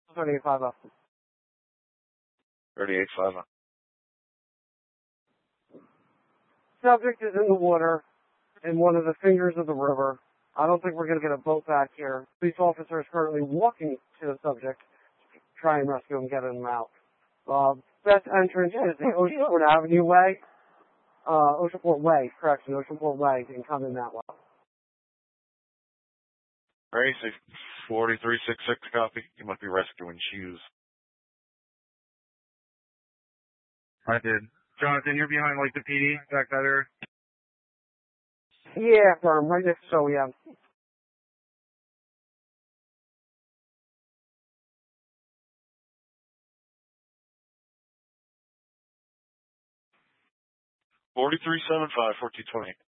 38-5 up. 38-5 up. Subject is in the water in one of the fingers of the river. I don't think we're going to get a boat back here. Police officer is currently walking to the subject to try and rescue him, get him out. Best entrance is the Oceanport Avenue Way. Oceanport Way, correction, Oceanport Way. You can come in that way. Racy, 4366 copy. You must be rescuing shoes. I did. Jonathan, you're behind like the PD back that area? Yeah, firm, right next to OEM. $43.75, 4220.